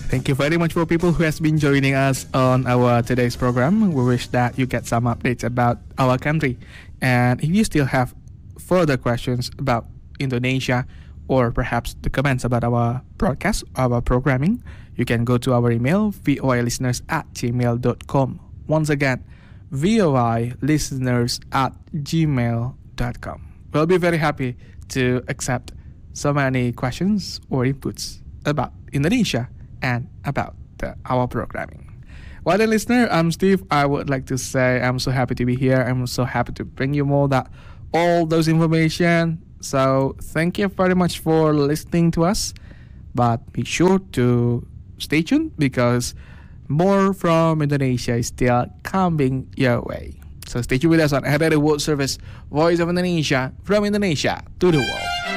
Thank you very much for people who has been joining us on our today's program. We wish that you get some updates about our country. And if you still have further questions about Indonesia or perhaps the comments about our broadcast, our programming, you can go to our email voilisteners@gmail.com. Once again, voilisteners@gmail.com. We'll be very happy to accept so many questions or inputs about Indonesia and about our programming. Well then, listener, I'm Steve. I would like to say I'm so happy to be here. I'm so happy to bring you all those information. So thank you very much for listening to us. But be sure to stay tuned because more from Indonesia is still coming your way. So stay tuned with us on RRI World Service, Voice of Indonesia, from Indonesia to the world.